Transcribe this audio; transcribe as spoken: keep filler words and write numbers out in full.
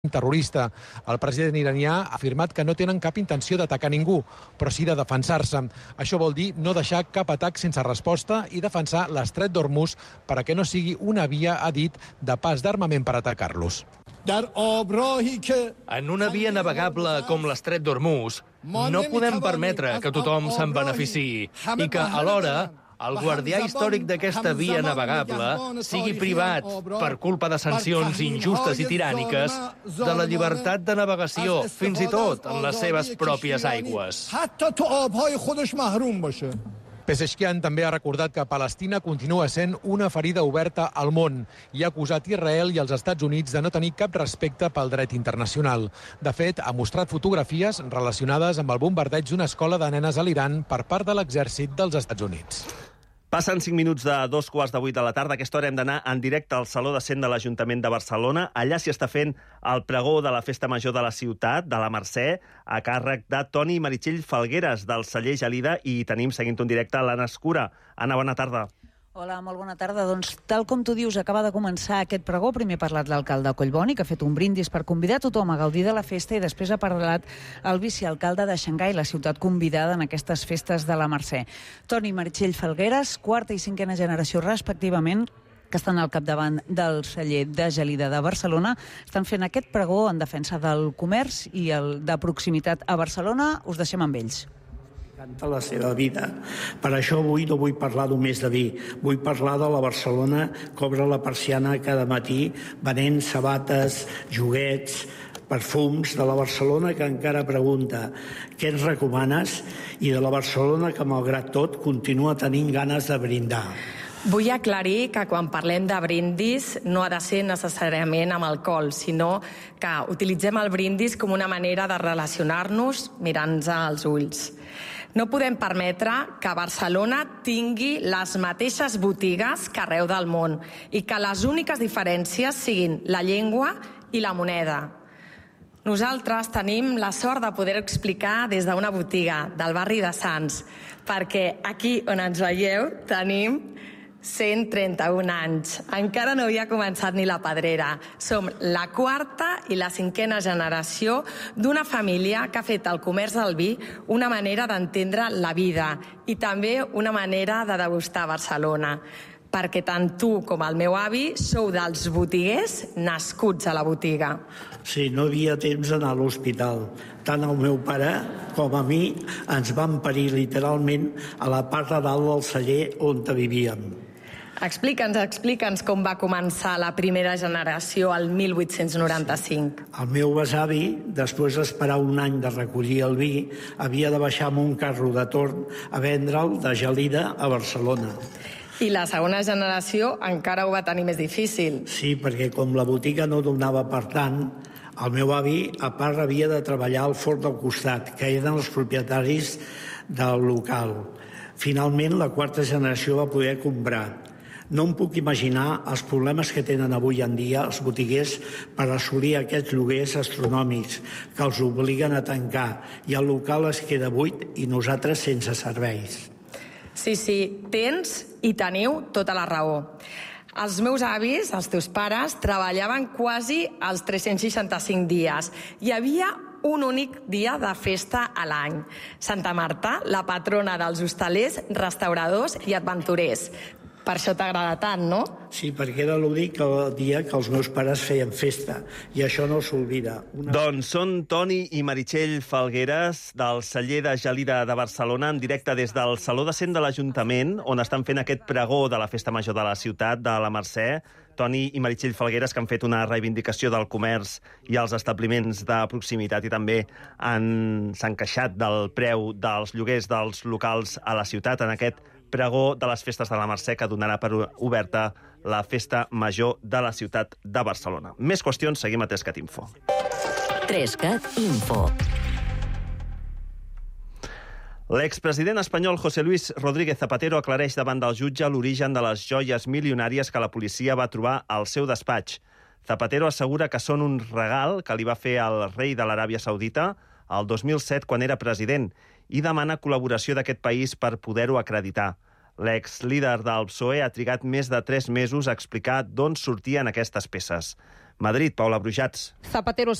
terrorista. El president iranià ha afirmat que no tenen cap intenció d'atacar ningú, però sí de defensar-se. Això vol dir no deixar cap atac sense resposta i defensar l'estret d'Hormuz perquè no sigui una via, ha dit, de pas d'armament per atacar-los. En una via navegable com l'estret d'Hormuz, no podem permetre que tothom se'n beneficiï i que, alhora, el guardià històric d'aquesta via navegable sigui privat per culpa de sancions injustes i tiràniques de la llibertat de navegació, fins i tot en les seves pròpies aigües. Pezeshkian també ha recordat que Palestina continua sent una ferida oberta al món i ha acusat Israel i els Estats Units de no tenir cap respecte pel dret internacional. De fet, ha mostrat fotografies relacionades amb el bombardeig d'una escola de nenes a l'Iran per part de l'exèrcit dels Estats Units. Passen cinc minuts de dos quarts de vuit de la tarda. A aquesta hora hem d'anar en directe al Saló de Cent de l'Ajuntament de Barcelona. Allà s'hi està fent el pregó de la Festa Major de la ciutat, de la Mercè, a càrrec de Toni i Meritxell Falgueres, del celler Gelida, i tenim, seguint un directe, l'Anna Escura. Anna, bona tarda. Hola, molt bona tarda. Doncs, tal com tu dius, acaba de començar aquest pregó. Primer ha parlat l'alcalde Collboni, que ha fet un brindis per convidar tothom a gaudir de la festa, i després ha parlat el vicealcalde de Xangai, la ciutat convidada en aquestes festes de la Mercè. Toni i Meritxell Falgueres, quarta i cinquena generació respectivament, que estan al capdavant del celler de Gelida de Barcelona, estan fent aquest pregó en defensa del comerç i el de proximitat a Barcelona. Us deixem amb ells. Canta la seva vida. Per això avui no vull parlar només de vi, vull parlar de la Barcelona que obre la persiana cada matí venent sabates, joguets, perfums, de la Barcelona que encara pregunta què ens recomanes, i de la Barcelona que, malgrat tot, continua tenint ganes de brindar. Vull aclarir que quan parlem de brindis no ha de ser necessàriament amb alcohol, sinó que utilitzem el brindis com una manera de relacionar-nos mirant-nos als ulls. No podem permetre que Barcelona tingui les mateixes botigues que arreu del món i que les úniques diferències siguin la llengua i la moneda. Nosaltres tenim la sort de poder explicar des d'una botiga del barri de Sants, perquè aquí on ens veieu tenim cent trenta-un anys. Encara no havia començat ni la pedrera. Som la quarta i la cinquena generació d'una família que ha fet el comerç del vi una manera d'entendre la vida i també una manera de degustar Barcelona. Perquè tant tu com el meu avi sou dels botiguers nascuts a la botiga. Sí, no havia temps d'anar a l'hospital. Tant el meu pare com a mi ens van parir literalment a la part de dalt del celler on vivíem. Explica'ns, explica'ns com va començar la primera generació al mil vuit-cents noranta-cinc. El meu besavi, després d'esperar un any de recollir el vi, havia de baixar amb un carro de torn a vendre'l de Gelida a Barcelona. I la segona generació encara ho va tenir més difícil. Sí, perquè com la botiga no donava per tant, el meu avi, a part, havia de treballar al forn del costat, que eren els propietaris del local. Finalment, la quarta generació va poder comprar. No em puc imaginar els problemes que tenen avui en dia els botiguers per assolir aquests lloguers astronòmics que els obliguen a tancar, i el local es queda buit i nosaltres sense serveis. Sí, sí, tens i teniu tota la raó. Els meus avis, els teus pares, treballaven quasi els tres-cents seixanta-cinc dies. Hi havia un únic dia de festa a l'any. Santa Marta, la patrona dels hostalers, restauradors i aventurers. Per això t'agrada tant, no? Sí, perquè era l'únic dia que els meus pares feien festa, i això no s'oblida. Una... Doncs són Toni i Meritxell Falgueres, del celler de Gelida de Barcelona, en directe des del Saló de Cent de l'Ajuntament, on estan fent aquest pregó de la Festa Major de la ciutat, de la Mercè. Toni i Meritxell Falgueres, que han fet una reivindicació del comerç i els establiments de proximitat, i també han s'han queixat del preu dels lloguers dels locals a la ciutat en aquest pregó de les festes de la Mercè, que donarà per oberta la Festa Major de la ciutat de Barcelona. Més qüestions, seguim a Trescat Info. Trescat Info. L'expresident espanyol José Luis Rodríguez Zapatero aclareix davant del jutge l'origen de les joies milionàries que la policia va trobar al seu despatx. Zapatero assegura que són un regal que li va fer el rei de l'Aràbia Saudita el dos mil set quan era president, i demana col·laboració d'aquest país per poder-ho acreditar. L'ex-líder del P S O E ha trigat més de tres mesos a explicar d'on sortien aquestes peces. Madrid, Paula Brujats. Zapatero